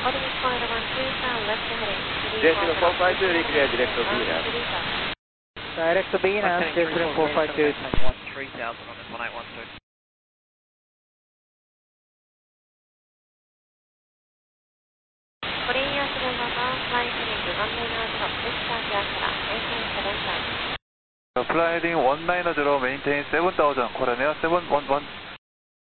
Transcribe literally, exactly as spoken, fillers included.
Holding point one three seven left heading. Destination four five two, reclear direct to Venus. Direct to Venus, Destination four five two. one three thousand on this one eight one two. Korean seven one one, flight heading one nine zero, dispatch Accra, maintain seven thousand. Fly heading one nine zero, maintain seven thousand, Korean seven one one.